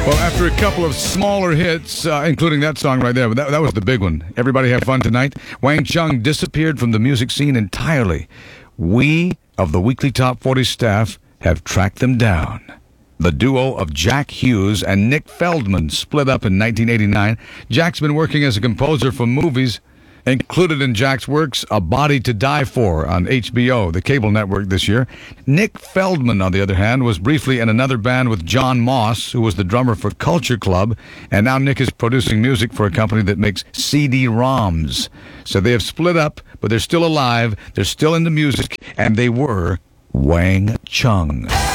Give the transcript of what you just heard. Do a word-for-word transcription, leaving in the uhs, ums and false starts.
Well, after a couple of smaller hits, uh, including that song right there, but that, that was the big one. Everybody have fun tonight. Wang Chung disappeared from the music scene entirely. We of the Weekly Top forty staff have tracked them down. The duo of Jack Hughes and Nick Feldman split up in nineteen eighty-nine. Jack's been working as a composer for movies. Included in Jack's works, A Body to Die For on H B O, the cable network this year. Nick Feldman, on the other hand, was briefly in another band with John Moss, who was the drummer for Culture Club, and now Nick is producing music for a company that makes C D ROMs. So they have split up, but they're still alive, they're still into music, and they were Wang Chung.